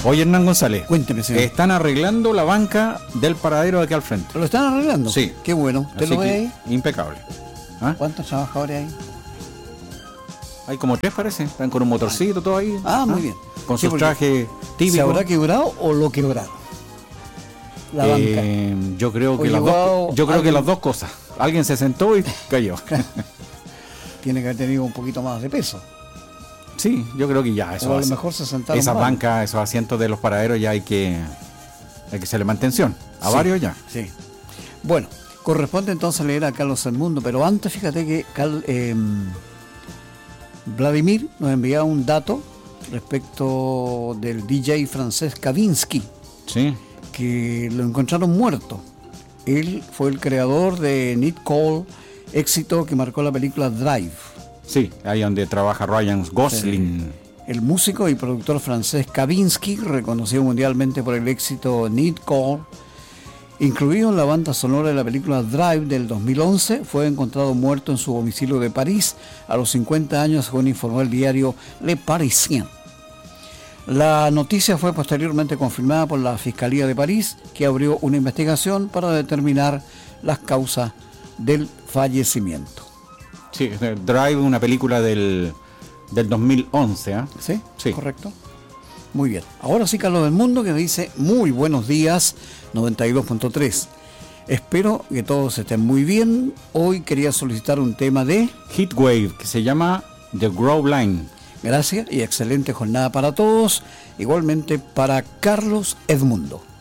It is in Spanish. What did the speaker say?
Oye, Hernán González, Cuénteme, señor. están arreglando la banca del paradero de aquí al frente. ¿Lo están arreglando? Sí. Qué bueno. ¿Usted Así lo ve que, ahí? impecable. ¿Ah? ¿Cuántos trabajadores hay? Hay como 3, parece. Están con un motorcito, todo ahí. Muy bien. Con Sí, sus porque trajes típicos. ¿Se habrá quebrado o lo quebraron? La banca. Yo creo que, O las llegó dos, yo creo que alguien- las dos cosas. Alguien se sentó y cayó. Tiene que haber tenido un poquito más de peso. Sí, yo creo que ya eso O a lo hace. mejor se sentaron Esas mal. bancas, esos asientos de los paraderos ya hay que hacerle mantención. A Sí, varios ya. Sí. Bueno, corresponde entonces leer a Carlos Edmundo, pero antes fíjate que Vladimir nos envía un dato respecto del DJ francés Kavinsky, Sí. que lo encontraron muerto. Él fue el creador de Nit Cole, éxito que marcó la película Drive. Sí, ahí donde trabaja Ryan Gosling. El músico y productor francés Kavinsky, reconocido mundialmente por el éxito Nit Cole, incluido en la banda sonora de la película Drive del 2011, fue encontrado muerto en su domicilio de París a los 50 años, según informó el diario Le Parisien. La noticia fue posteriormente confirmada por la Fiscalía de París, que abrió una investigación para determinar las causas del fallecimiento. Sí, Drive, una película del 2011. ¿Ah? ¿Sí? Sí. ¿Correcto? Muy bien. Ahora sí, Carlos del Mundo, que me dice muy buenos días, 92.3. Espero que todos estén muy bien. Hoy quería solicitar un tema de... Heatwave, que se llama The Groove Line. Gracias y excelente jornada para todos. Igualmente para Carlos Edmundo.